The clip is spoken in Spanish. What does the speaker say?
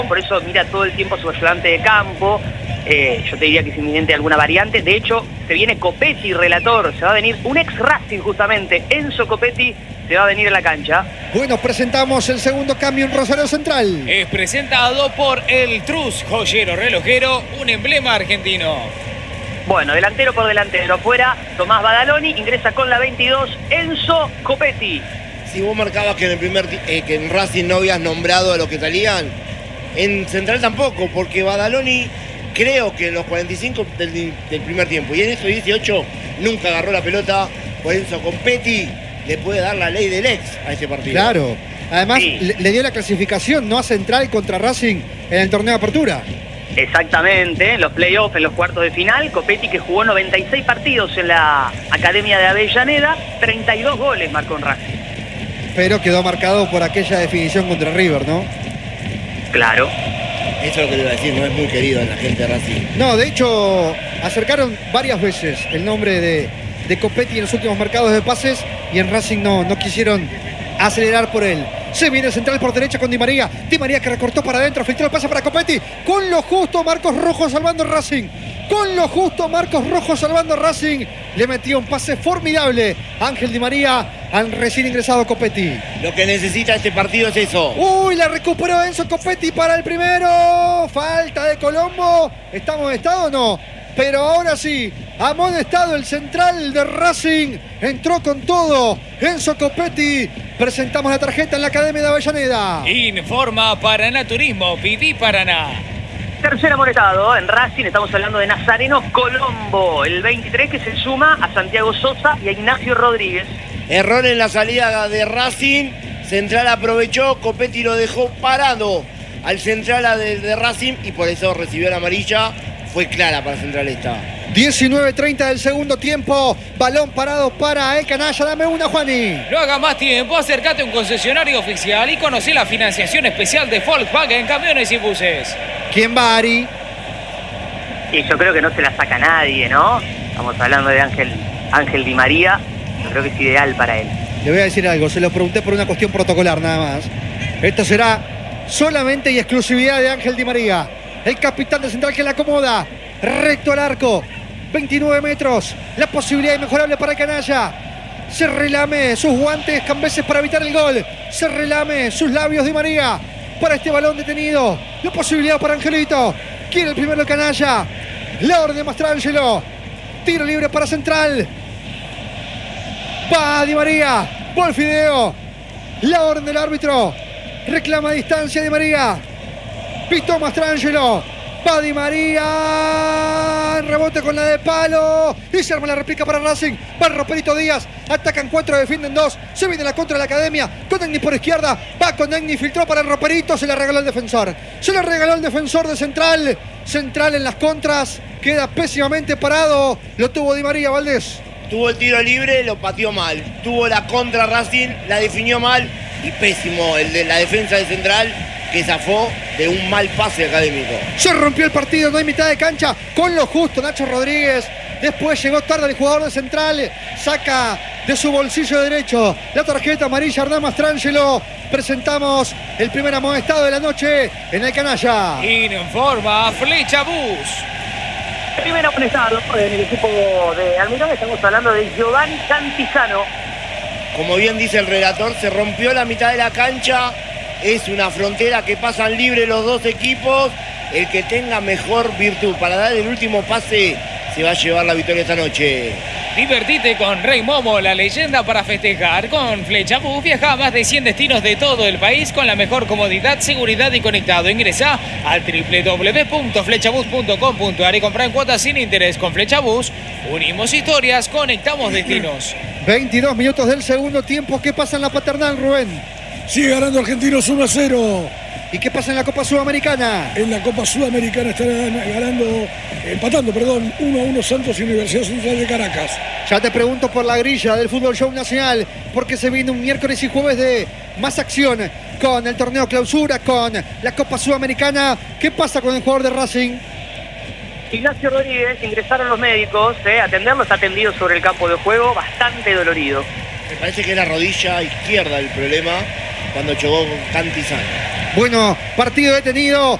por eso mira todo el tiempo a su ayudante de campo. Yo te diría que es inminente alguna variante. De hecho, se viene Copetti, relator. Se va a venir un ex Racing justamente, Enzo Copetti, se va a venir a la cancha. Bueno, presentamos el segundo cambio en Rosario Central. Es presentado por el Trus, joyero relojero, un emblema argentino. Bueno, delantero por delantero. Afuera, Tomás Badaloni, ingresa con la 22, Enzo Copetti. Si vos marcabas que que en Racing no habías nombrado a los que salían, en Central tampoco, porque Badaloni creo que en los 45 del primer tiempo y en estos 18 nunca agarró la pelota. Por eso Copetti le puede dar la ley del ex a este partido. Claro, además Sí. le dio la clasificación, no a Central contra Racing en el torneo de apertura. Exactamente, en los playoffs, en los cuartos de final, Copetti, que jugó 96 partidos en la Academia de Avellaneda, 32 goles marcó en Racing. Pero quedó marcado por aquella definición contra River, ¿no? Claro. Eso es lo que le iba a decir, no es muy querido en la gente de Racing. No, de hecho, acercaron varias veces el nombre de Copetti en los últimos mercados de pases y en Racing no quisieron acelerar por él. Se viene Central por derecha con Di María. Di María que recortó para adentro, filtró el pase para Copetti. Con lo justo, Marcos Rojo salvando Racing. Con lo justo, Marcos Rojo salvando Racing. Le metió un pase formidable Ángel Di María al recién ingresado Copetti. Lo que necesita este partido es eso. Uy, la recuperó Enzo Copetti para el primero. Falta de Colombo. ¿Está amonestado o no? Pero ahora sí, amonestado el central de Racing. Entró con todo Enzo Copetti. Presentamos la tarjeta en la Academia de Avellaneda. Informa Paraná Turismo, Pipí Paraná. Tercer amonestado en Racing, estamos hablando de Nazareno Colombo, el 23, que se suma a Santiago Sosa y a Ignacio Rodríguez. Error en la salida de Racing. Central aprovechó, Copetti lo dejó parado al central de Racing y por eso recibió la amarilla. Fue clara para Central esta. 19:30 del segundo tiempo. Balón parado para el canalla. Dame una, Juani. No haga más tiempo, acércate a un concesionario oficial y conoce la financiación especial de Volkswagen Camiones y Buses. ¿Quién va, Ari? Y yo creo que no se la saca nadie, ¿no? Estamos hablando de Ángel Di María. Yo creo que es ideal para él. Le voy a decir algo. Se lo pregunté por una cuestión protocolar nada más. Esto será solamente y exclusividad de Ángel Di María. El capitán de Central que la acomoda. Recto al arco. 29 metros. La posibilidad inmejorable para el canalla. Se relame sus guantes cambeses para evitar el gol. Se relame sus labios Di María para este balón detenido. La posibilidad para Angelito. Quiere el primero el canalla. La orden de Mastrangelo. Tiro libre para Central. Va Di María. Bolfideo. La orden del árbitro. Reclama distancia Di María. Pitó Mastrangelo. Va Di María. Rebote con la de palo. Y se arma la réplica para Racing. Va Roperito Díaz. Atacan 4, defienden 2. Se viene la contra de la Academia. Con Egni por izquierda. Va con Egni. Filtró para el Roperito. Se la regaló el defensor. Se la regaló el defensor de Central. Central en las contras. Queda pésimamente parado. Lo tuvo Di María, Valdés. Tuvo el tiro libre, lo pateó mal. Tuvo la contra Racing, la definió mal. Y pésimo el de la defensa de Central, que zafó de un mal pase académico. Se rompió el partido, no hay mitad de cancha. Con lo justo Nacho Rodríguez. Después llegó tarde el jugador de Central. Saca de su bolsillo derecho la tarjeta amarilla Hernán Mastrangelo. Presentamos el primer amonestado de la noche en el canalla. Informa Flecha Bus. Primer amonestado en el equipo de Almirón. Estamos hablando de Giovanni Cantizano. Como bien dice el relator, se rompió la mitad de la cancha. Es una frontera que pasan libre los dos equipos. El que tenga mejor virtud para dar el último pase se va a llevar la victoria esta noche. Divertite con Rey Momo, la leyenda para festejar. Con Flecha Bus viaja a más de 100 destinos de todo el país con la mejor comodidad, seguridad y conectado. Ingresa al www.flechabus.com.ar y compra en cuotas sin interés. Con Flecha Bus unimos historias, conectamos destinos. 22 minutos del segundo tiempo. ¿Qué pasa en la Paternal, Rubén? Sigue ganando Argentinos 1-0. ¿Y qué pasa en la Copa Sudamericana? En la Copa Sudamericana está empatando 1-1 Santos y Universidad Central de Caracas. Ya te pregunto por la grilla del Fútbol Show Nacional, porque se viene un miércoles y jueves de más acción con el torneo clausura, con la Copa Sudamericana. ¿Qué pasa con el jugador de Racing? Ignacio Rodríguez, ingresaron los médicos, atenderlo, está atendido sobre el campo de juego, bastante dolorido. Me parece que es la rodilla izquierda el problema cuando chocó con Cantizano. Bueno, partido detenido.